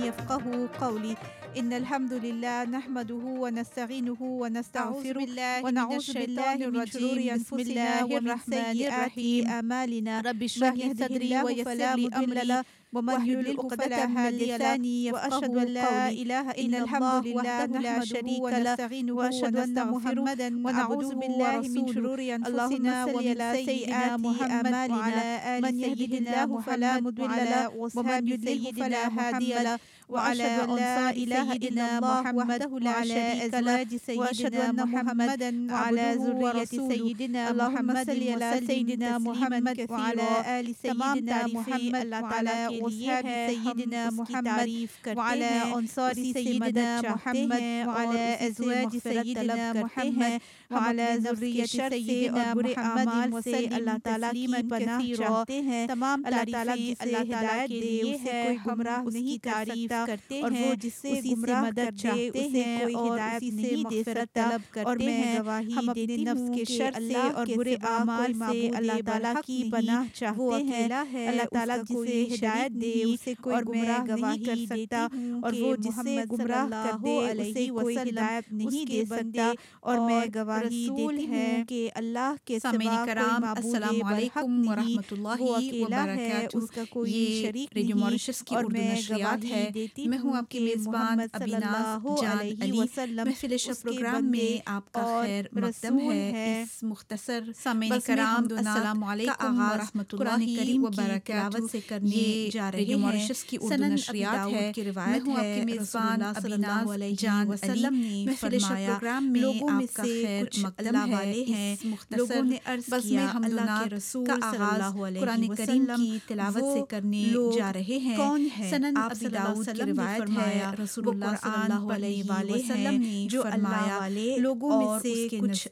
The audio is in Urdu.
يفقهوا قولي. إن الحمد لله نحمده ونستعينه ونستغفره ونعوذ بالله من شرور أنفسنا ومن سيئات أعمالنا. رب اشرح لي صدري ويسر لي أمري واحلل عقدة من لساني وأشهد أن لا إله إلا الله وحده لا شريك له وأشهد أن محمدا ونعوذ بالله من شرور أنفسنا ومن سيئات أعمالنا. من يهده الله فلا مضل له ومن يضلل فلا هادي له. وأشهد أن لا إله إلا الله وحده لا شريك له وأشهد أن محمدا على ذرية سيدنا محمد وعلى سيدنا محمد وعلى آل سيدنا محمد وعلى أصحاب سيدنا محمد وعلى أنصار سيدنا محمد وعلى أزواج سيدنا محمد وعلى ذرية سيدنا محمد وسلم اللہ تعالیٰ کی پناہ چاہتے ہیں. تمام تعریفیں اللہ تعالیٰ کے لیے ہے. ہم نہیں تعریف کرتے اور وہ جس سے گمراہ کرتے ہیں اور اسی سے مغفرت طلب کرتے ہیں. ہم اپنے نفس کے شر سے اور برے اعمال سے اللہ تعالیٰ کی پناہ چاہتے ہیں. اللہ تعالیٰ جسے ہدایت دے اسے کوئی گمراہ نہیں کر سکتا اور وہ جسے گمراہ کر دے اسے کوئی ہدایت نہیں دے سکتا. اور میں گواہی دیتی ہوں کہ اللہ کے سوا کوئی معبود برحق نہیں. وہ اکیلا ہے, اس کا کوئی شریک نہیں. اور میں گواہی دیتی میں ہوں آپ کی میزبان ابینا جان علی. محفل شب پروگرام میں آپ کا خیر مقدم ہے. اس مختصر سامعین کرام السلام علیکم ورحمۃ اللہ وبرکاتہ سے کرنے جا رہے ہیں. سنن نشریات ہے. میں ہوں آپ کی میزبان ابینا جان علی. محفل شب پروگرام میں آپ کا خیر مقدم ہے. اس مختصر بزم حمدنا کا آغاز قرآن کریم کی تلاوت سے کرنے جا رہے ہیں. سنن ابی داؤد کی روایت ہے رسول اللہ صلی اللہ علیہ وسلم نے جو فرمایا لوگوں میں سے کچھ